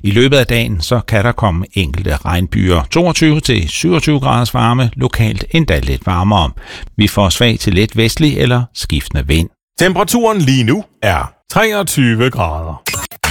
I løbet af dagen så kan der komme enkelte regnbyer. 22-27 graders varme, lokalt endda lidt varmere. Vi får svag til let vestlig eller skiftende vind. Temperaturen lige nu er 23 grader.